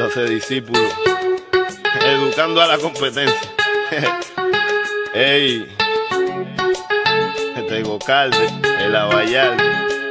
haciéndose discípulo, educando a la competencia. Ey, este Gocalde, el Abayal.